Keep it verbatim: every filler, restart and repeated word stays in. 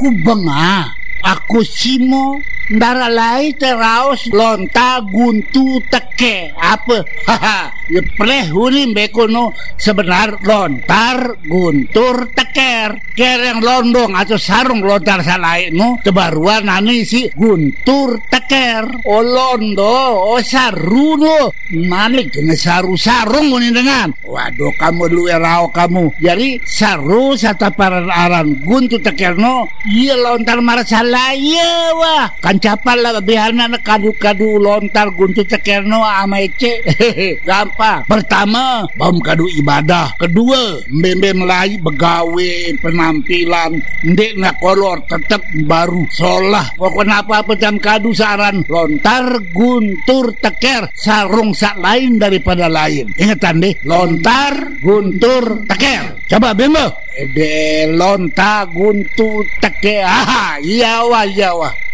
Aku benga, aku simo ndara lai teraos lonta guntu teke apa haha ya pleh huni bekono sebenar lontar guntur teker kereng londong atau sarung lontar salai no tebaruan nani si guntur teker o londo o saru no malik dengan saru sarung ini dengan waduh kamu lu erao kamu jadi saru sata pararan guntur teker no iya lontar marah salai ya wah capal lah biarna kadu-kadu lontar guntu cekerno ama ece gampang. Pertama bam kadu ibadah, kedua mbembe melai begawe penampilan ndek na kolor tetep baru solah pokoknya apa-apa jam kadu saran lontar guntur teker sarung sak lain daripada lain. Ingatan deh lontar guntur teker coba bembe de lontar guntur teker ah iya wah iya wah